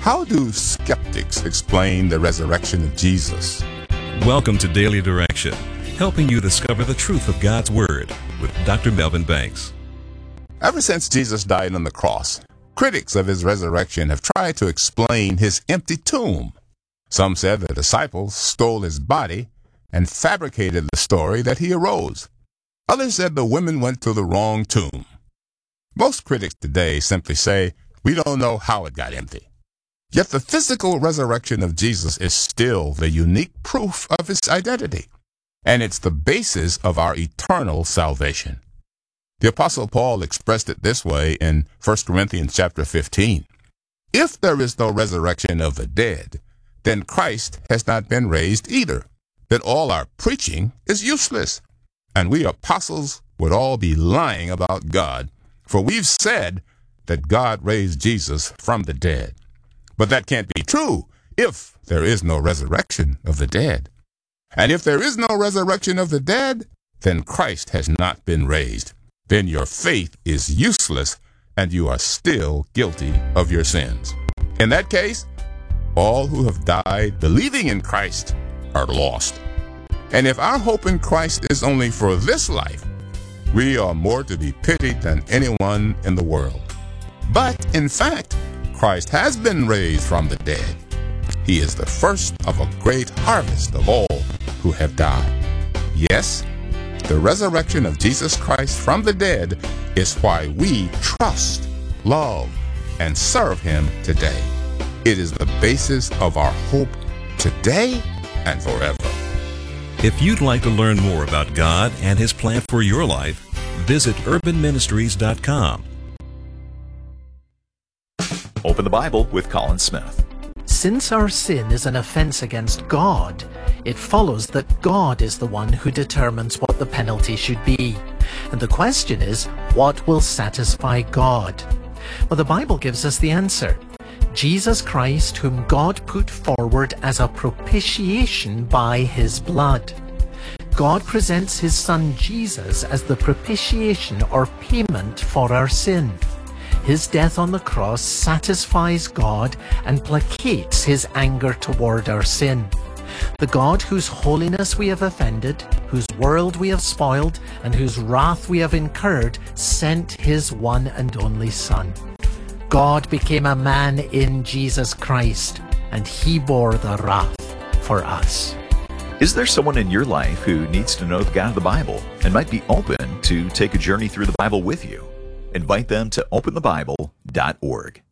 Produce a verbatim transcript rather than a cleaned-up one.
How do skeptics explain the resurrection of Jesus? Welcome to Daily Direction, helping you discover the truth of God's Word with Doctor Melvin Banks. Ever since Jesus died on the cross, critics of his resurrection have tried to explain his empty tomb. Some said the disciples stole his body and fabricated the story that he arose. Others said the women went to the wrong tomb. Most critics today simply say, we don't know how it got empty. Yet the physical resurrection of Jesus is still the unique proof of his identity, and it's the basis of our eternal salvation. The Apostle Paul expressed it this way in First Corinthians chapter fifteen. If there is no resurrection of the dead, then Christ has not been raised either. Then all our preaching is useless, and we apostles would all be lying about God, for we've said that God raised Jesus from the dead. But that can't be true if there is no resurrection of the dead. And if there is no resurrection of the dead, then Christ has not been raised. Then your faith is useless, and you are still guilty of your sins. In that case, all who have died believing in Christ are lost. And if our hope in Christ is only for this life, we are more to be pitied than anyone in the world. But in fact, Christ has been raised from the dead. He is the first of a great harvest of all who have died. Yes, the resurrection of Jesus Christ from the dead is why we trust, love, and serve him today. It is the basis of our hope today and forever. If you'd like to learn more about God and his plan for your life, visit urban ministries dot com. Open the Bible with Colin Smith. Since our sin is an offense against God, it follows that God is the one who determines what the penalty should be. And the question is, what will satisfy God? Well, the Bible gives us the answer. Jesus Christ, whom God put forward as a propitiation by his blood. God presents his Son Jesus as the propitiation or payment for our sin. His death on the cross satisfies God and placates his anger toward our sin. The God whose holiness we have offended, whose world we have spoiled, and whose wrath we have incurred, sent his one and only Son. God became a man in Jesus Christ, and he bore the wrath for us. Is there someone in your life who needs to know the God of the Bible and might be open to take a journey through the Bible with you? Invite them to open the bible dot org.